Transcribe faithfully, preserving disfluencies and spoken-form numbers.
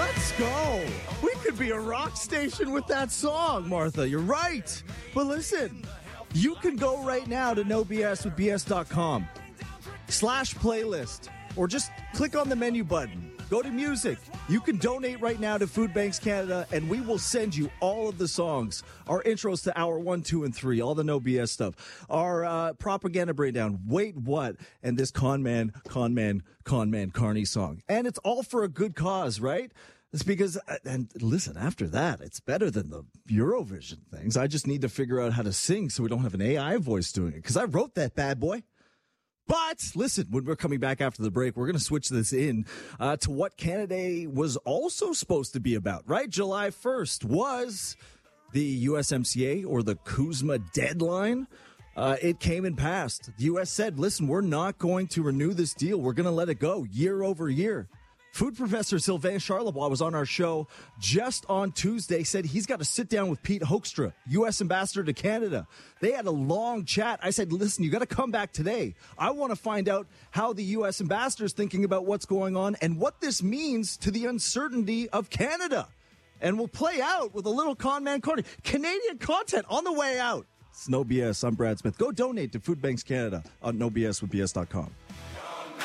Let's go. We could be a rock station with that song, Martha. You're right. But listen, you can go right now to no b s with b s dot com slash playlist or just click on the menu button. Go to music. You can donate right now to Food Banks Canada, and we will send you all of the songs, our intros to hour one, two, and three, all the no B S stuff, our uh, propaganda breakdown, wait, what, and this con man, con man, con man, Carney song. And it's all for a good cause, right? It's because, and listen, after that, it's better than the Eurovision things. I just need to figure out how to sing so we don't have an A I voice doing it, because I wrote that bad boy. But listen, when we're coming back after the break, we're going to switch this in uh, to what Canada Day was also supposed to be about, right? July first was the U S M C A, or the Kuzma deadline. Uh, it came and passed. The U S said, listen, we're not going to renew this deal. We're going to let it go year over year. Food professor Sylvain Charlebois was on our show just on Tuesday, said he's got to sit down with Pete Hoekstra, U S ambassador to Canada. They had a long chat. I said, listen, you got to come back today. I want to find out how the U S ambassador is thinking about what's going on and what this means to the uncertainty of Canada. And we'll play out with a little con man Carney. Canadian content on the way out. It's No B S. I'm Brad Smith. Go donate to Food Banks Canada on no b s with b s dot com.